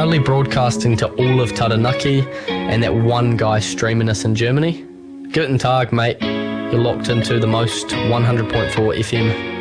proudly broadcasting to all of Taranaki and that one guy streaming us in Germany. Guten Tag, mate. You're locked into the most 100.4 FM.